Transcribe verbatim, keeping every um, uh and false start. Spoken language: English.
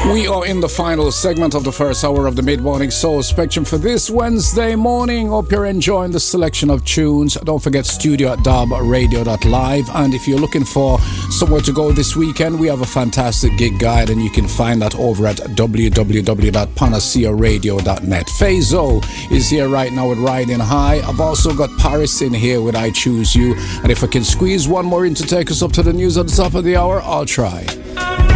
We are in the final segment of the first hour of the Mid-Morning Soul Spectrum for this Wednesday morning. Hope you're enjoying the selection of tunes. Don't forget studio at dub radio dot live. And if you're looking for somewhere to go this weekend, we have a fantastic gig guide, and you can find that over at w w w dot panacea radio dot net. Faizo is here right now with Riding High. I've also got Paris in here with I Choose You. And if I can squeeze one more in to take us up to the news at the top of the hour, I'll try.